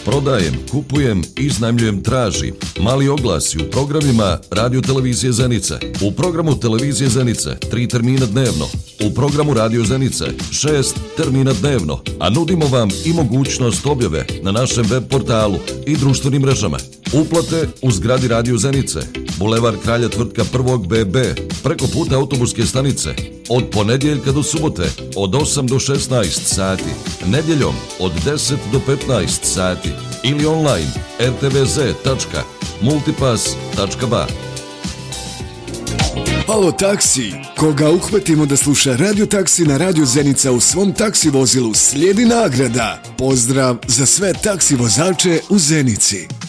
Prodajem, kupujem, iznajmljujem, tražim. Mali oglasi u programima Radio Televizije Zenice. U programu Televizije Zenice 3 termina dnevno. U programu Radio Zenice 6 termina dnevno. A nudimo vam i mogućnost objave na našem web portalu i društvenim mrežama. Uplate u zgradi Radio Zenice, Bulevar Kralja Tvrtka 1. BB, preko puta autobuske stanice, od ponedjeljka do subote, od 8 do 16 sati, nedjeljom od 10 do 15 sati ili online rtvz.multipass.ba. Alo taksi, koga uhvatimo da sluša Radio Taksi na Radio Zenica u svom taksi vozilu, slijedi nagrada. Pozdrav za sve taksi vozače u Zenici.